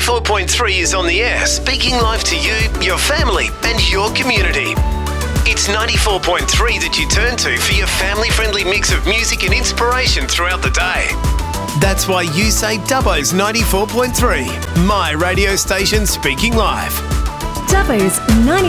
94.3 is on the air, speaking live to you, your family and your community. It's 94.3 that you turn to for your family-friendly mix of music and inspiration throughout the day. That's why you say Dubbo's 94.3, my radio station speaking live. Dubbo's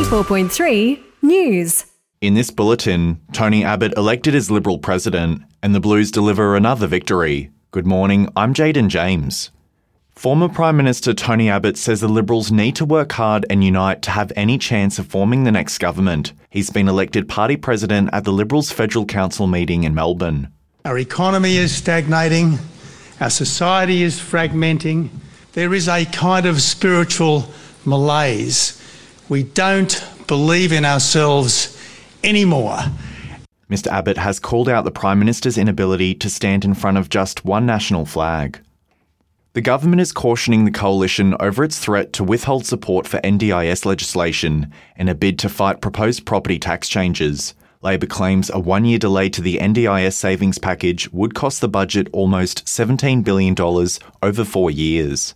94.3 News. In this bulletin, Tony Abbott elected as Liberal President and the Blues deliver another victory. Good morning, I'm Jaden James. Former Prime Minister Tony Abbott says the Liberals need to work hard and unite to have any chance of forming the next government. He's been elected party president at the Liberals Federal Council meeting in Melbourne. Our economy is stagnating, our society is fragmenting. There is a kind of spiritual malaise. We don't believe in ourselves anymore. Mr Abbott has called out the Prime Minister's inability to stand in front of just one national flag. The government is cautioning the coalition over its threat to withhold support for NDIS legislation in a bid to fight proposed property tax changes. Labor claims a one-year delay to the NDIS savings package would cost the budget almost $17 billion over 4 years.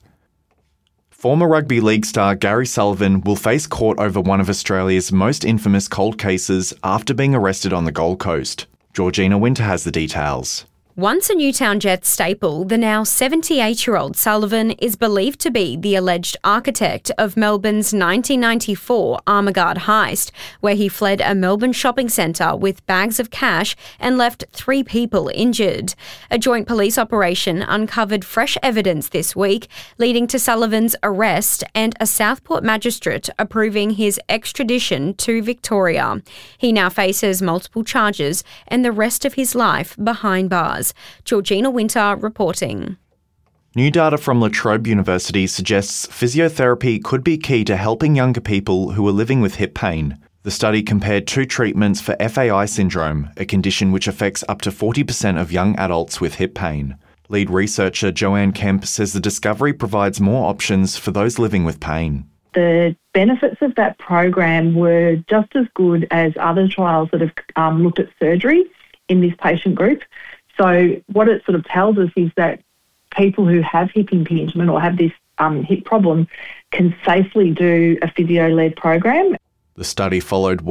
Former rugby league star Gary Sullivan will face court over one of Australia's most infamous cold cases after being arrested on the Gold Coast. Georgina Winter has the details. Once a Newtown Jets staple, the now 78-year-old Sullivan is believed to be the alleged architect of Melbourne's 1994 Armaguard heist, where he fled a Melbourne shopping centre with bags of cash and left 3 people injured. A joint police operation uncovered fresh evidence this week, leading to Sullivan's arrest and a Southport magistrate approving his extradition to Victoria. He now faces multiple charges and the rest of his life behind bars. Georgina Winter reporting. New data from La Trobe University suggests physiotherapy could be key to helping younger people who are living with hip pain. The study compared 2 treatments for FAI syndrome, a condition which affects up to 40% of young adults with hip pain. Lead researcher Joanne Kemp says the discovery provides more options for those living with pain. The benefits of that program were just as good as other trials that have looked at surgery in this patient group. So what it sort of tells us is that people who have hip impingement or have this hip problem can safely do a physio-led program. The study followed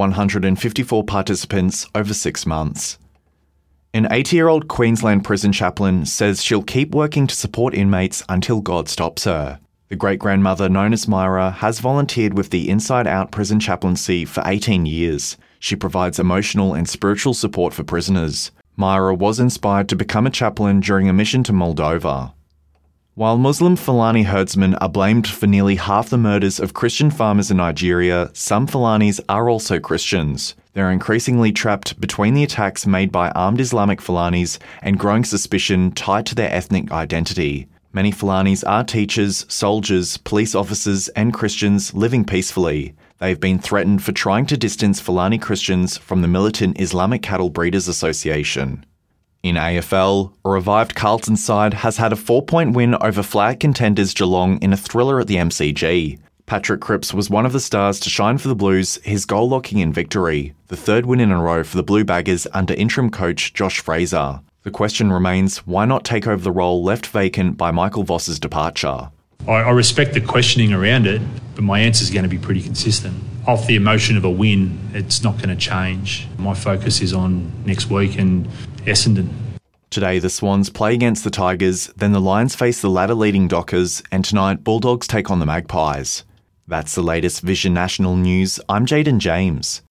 154 participants over 6 months. An 80-year-old Queensland prison chaplain says she'll keep working to support inmates until God stops her. The great-grandmother known as Myra has volunteered with the Inside Out Prison Chaplaincy for 18 years. She provides emotional and spiritual support for prisoners. Myra was inspired to become a chaplain during a mission to Moldova. While Muslim Fulani herdsmen are blamed for nearly half the murders of Christian farmers in Nigeria, some Fulanis are also Christians. They're increasingly trapped between the attacks made by armed Islamic Fulanis and growing suspicion tied to their ethnic identity. Many Fulanis are teachers, soldiers, police officers and Christians living peacefully. They've been threatened for trying to distance Fulani Christians from the militant Islamic Cattle Breeders Association. In AFL, a revived Carlton side has had a 4-point win over flag contenders Geelong in a thriller at the MCG. Patrick Cripps was one of the stars to shine for the Blues, his goal locking in victory, the 3rd win in a row for the Blue Baggers under interim coach Josh Fraser. The question remains, why not take over the role left vacant by Michael Voss's departure? I respect the questioning around it, but my answer is going to be pretty consistent. Off the emotion of a win, it's not going to change. My focus is on next week and Essendon. Today, the Swans play against the Tigers, then the Lions face the ladder-leading Dockers, and tonight, Bulldogs take on the Magpies. That's the latest Vision National News. I'm Jaden James.